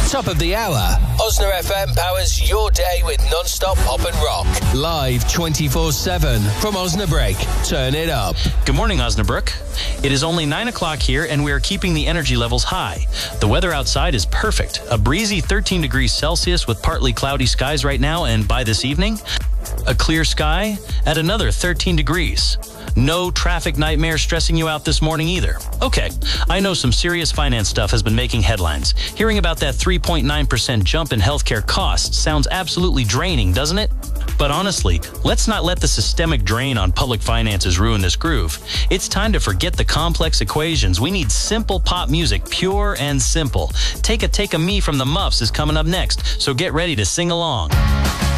Top of the hour. Osna FM powers your day with non-stop pop and rock. Live 24/7 from Osnabrück. Turn it up. Good morning, Osnabrück. It is only 9 o'clock here, and we are keeping the energy levels high. The weather outside is perfect. A breezy 13 degrees Celsius with partly cloudy skies right now, and by this evening, a clear sky at another 13 degrees. No traffic nightmare stressing you out this morning either. Okay, I know some serious finance stuff has been making headlines. Hearing about that 3.9% jump in healthcare costs sounds absolutely draining, doesn't it? But honestly, let's not let the systemic drain on public finances ruin this groove. It's time to forget the complex equations. We need simple pop music, pure and simple. Take a Me from the Muffs is coming up next, so get ready to sing along.